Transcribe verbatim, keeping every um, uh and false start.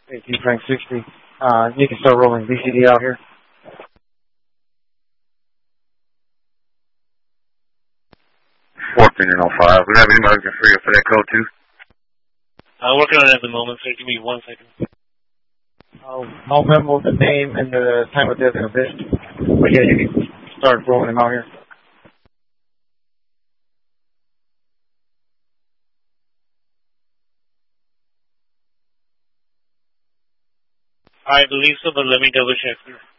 eighteen Frank sixty. Uh, you can start rolling B C D out here. fourteen and oh five. We have anybody who can figure for that code too? I'm working on it at the moment, sir. Give me one second. I'll, I'll memo the name and the time of death in a bit. But yeah, you can start rolling them out here. I believe so, but let me double check, sir.